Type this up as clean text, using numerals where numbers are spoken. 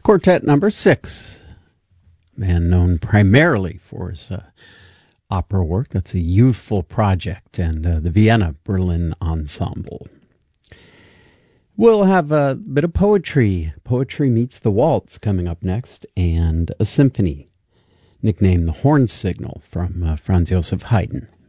Quartet number 6. Man known primarily for his opera work. That's a youthful project, and the Vienna Berlin Ensemble. We'll have a bit of poetry. Poetry Meets the Waltz coming up next, and a symphony nicknamed the Horn Signal from Franz Joseph Haydn.